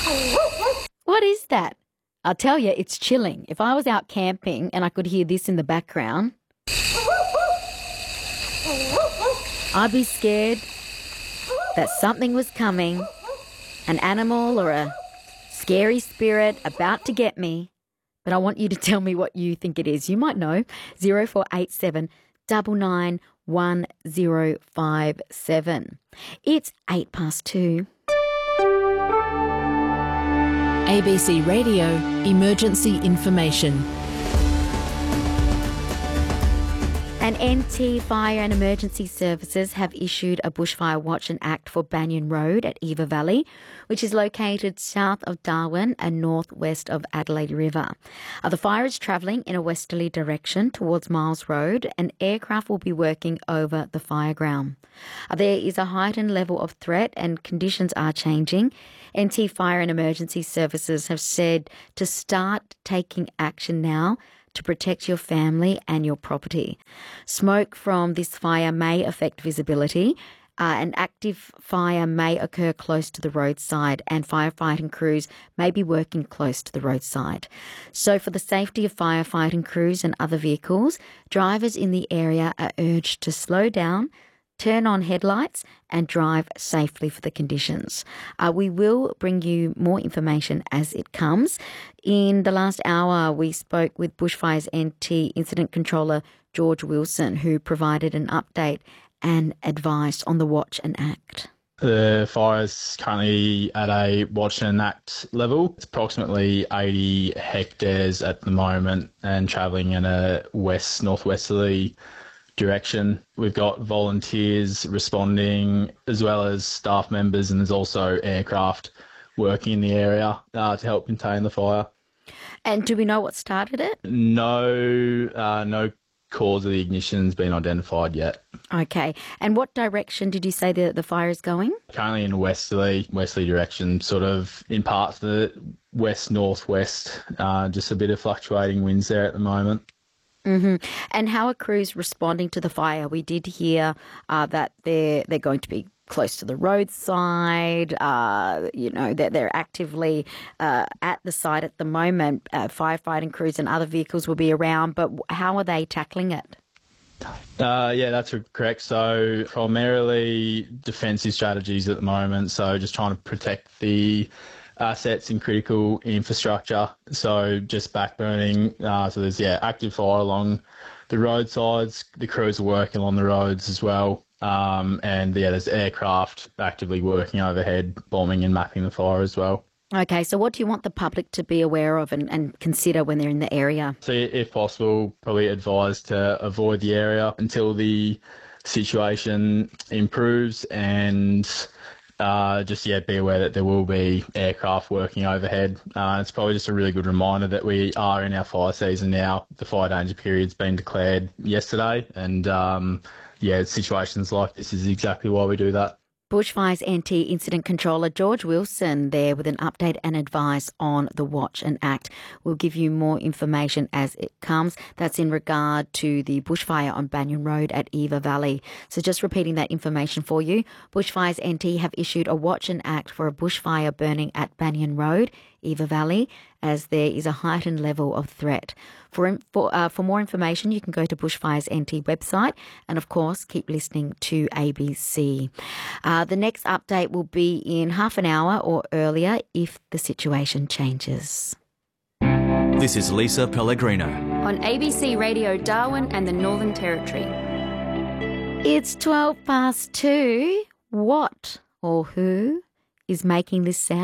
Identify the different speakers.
Speaker 1: What is that? I'll tell you, it's chilling. If I was out camping and I could hear this in the background, I'd be scared that something was coming, an animal or a scary spirit about to get me. But I want you to tell me what you think it is. You might know. 0487 991057. It's 2:08.
Speaker 2: ABC Radio Emergency Information.
Speaker 1: And NT Fire and Emergency Services have issued a bushfire watch and act for Banyan Road at Eva Valley, which is located south of Darwin and northwest of Adelaide River. The fire is travelling in a westerly direction towards Miles Road, and aircraft will be working over the fire ground. There is a heightened level of threat and conditions are changing. NT Fire and Emergency Services have said to start taking action now to protect your family and your property. Smoke from this fire may affect visibility. An active fire may occur close to the roadside and firefighting crews may be working close to the roadside. So for the safety of firefighting crews and other vehicles, drivers in the area are urged to slow down, turn on headlights and drive safely for the conditions. We will bring you more information as it comes. In the last hour, we spoke with Bushfires NT Incident Controller George Wilson, who provided an update and advice on the Watch and Act.
Speaker 3: The fire is currently at a watch and act level. It's approximately 80 hectares at the moment and travelling in a west-northwesterly direction. We've got volunteers responding as well as staff members, and there's also aircraft working in the area to help contain the fire.
Speaker 1: And do we know what started it?
Speaker 3: No cause of the ignition has been identified yet.
Speaker 1: Okay. And what direction did you say the fire is going?
Speaker 3: Currently in a westerly direction, sort of in parts of the west-northwest, just a bit of fluctuating winds there at the moment.
Speaker 1: Mm-hmm. And how are crews responding to the fire? We did hear that they're going to be close to the roadside, that they're actively at the site at the moment. Firefighting crews and other vehicles will be around, but how are they tackling it?
Speaker 3: Yeah, that's correct. So primarily defensive strategies at the moment, so just trying to protect the assets and critical infrastructure. So just backburning. So there's active fire along the roadsides. The crews are working on the roads as well. And there's aircraft actively working overhead, bombing and mapping the fire as well.
Speaker 1: Okay, so what do you want the public to be aware of and consider when they're in the area?
Speaker 3: So if possible, probably advise to avoid the area until the situation improves, and be aware that there will be aircraft working overhead. It's probably just a really good reminder that we are in our fire season now. The fire danger period's been declared yesterday, and situations like this is exactly why we do that.
Speaker 1: Bushfires NT Incident Controller George Wilson there with an update and advice on the Watch and Act. We'll give you more information as it comes. That's in regard to the bushfire on Banyan Road at Eva Valley. So just repeating that information for you. Bushfires NT have issued a Watch and Act for a bushfire burning at Banyan Road, Eva Valley, as there is a heightened level of threat. For more information, you can go to Bushfires NT website and, of course, keep listening to ABC. The next update will be in half an hour or earlier if the situation changes.
Speaker 4: This is Lisa Pellegrino
Speaker 5: on ABC Radio Darwin and the Northern Territory.
Speaker 1: It's 2:12. What or who is making this sound?